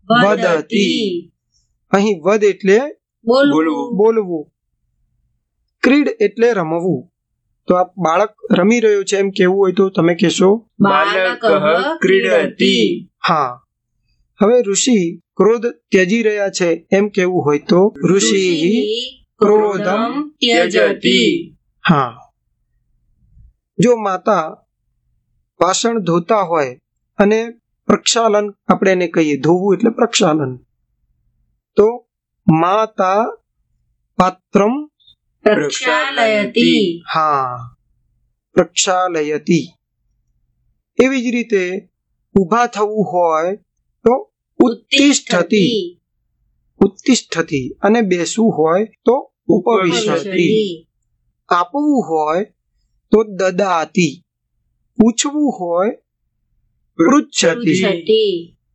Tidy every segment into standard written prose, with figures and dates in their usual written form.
વદતિ. અહીં વદ એટલે બોલવું, ક્રીડ એટલે રમવું. તો આ બાળક રમી રહ્યો છે એમ કેવું હોય તો તમે કહેશો બાલકઃ ક્રીડતિ. હા. હવે ઋષિ ક્રોધ ત્યજી રહ્યા છે એમ કેવું હોય તો ઋષિ ક્રોધમ ત્યજતિ. હા. જો માતા વાસણ ધોતા હોય અને પ્રક્ષાલન આપણે એને કહીએ, ધોવું એટલે પ્રક્ષાલન, તો માતા પાત્રમ પ્રક્ષાલયતિ. હા, પ્રક્ષાલયતિ. એવી જ રીતે ઊભા થવું હોય તો ઉત્તિષ્ઠતિ, ઉત્તિષ્ઠતિ, અને બેસવું હોય તો ઉપવિશતિ. આપવું હોય તો દદાતિ, પૂછવું હોય પૃચ્છતિ,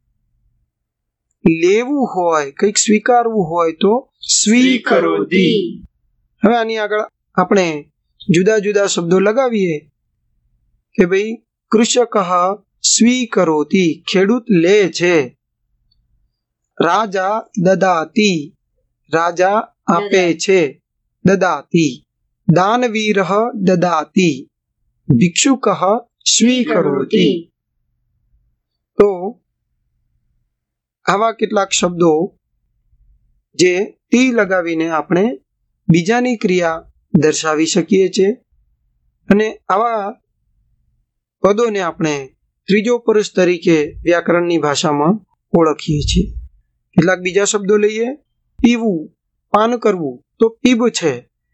લેવું હોય કંઈક સ્વીકારવું હોય તો સ્વીકરોતિ. હવે આની આગળ આપણે જુદા જુદા શબ્દો લગાવીએ કે ભાઈ કૃષકઃ સ્વીકરોતિ, ખેડૂત લે છે. રાજા દદાતિ, રાજા આપે છે, દદાતિ. દાનવીરઃ દદાતિ, ભિક્ષુકઃ સ્વીકરોતિ. તો આવા કેટલાક શબ્દો જે તી લગાવીને આપણે બીજાની ક્રિયા દર્શાવી શકીએ છીએ, અને આવા પદોને આપણે ત્રીજો પુરુષ તરીકે વ્યાકરણની ભાષામાં ઓળખીએ છીએ. કેટલાક બીજા શબ્દો લઈએ. પીવું, પાન કરવું, તો પીબ છે.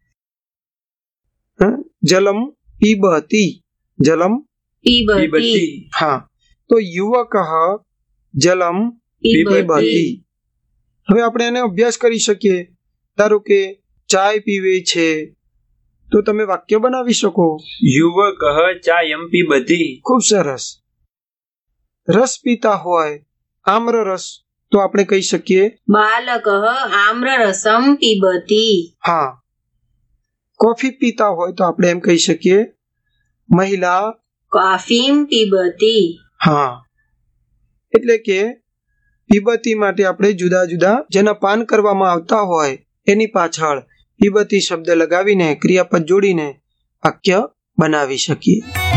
જલમ પીબતી, જલમ પીબતિ. હા. તો યુવકઃ જલમ પીબતી. હવે આપણે એને અભ્યાસ કરી શકીએ. ધારો કે ચાય પીવે છે, તો તમે વાક્ય બનાવી શકો. યુવકઃ ચાયમ પીબતિ. ખૂબ સરસ. રસ પીતા હોય, આમ્ર રસ, તો આપણે કહી શકીએ બાલકઃ આમ્રરસમ પીબતિ. હા. કોફી પીતા હોય તો આપણે એમ કહી શકીએ મહિલા કોફીમ પીબતિ. હા. એટલે કે પીબતી માટે આપણે જુદા જુદા જેના પાન કરવામાં આવતા હોય એની પાછળ પીબતી શબ્દ લગાવીને ક્રિયાપદ જોડીને વાક્ય બનાવી શકીએ.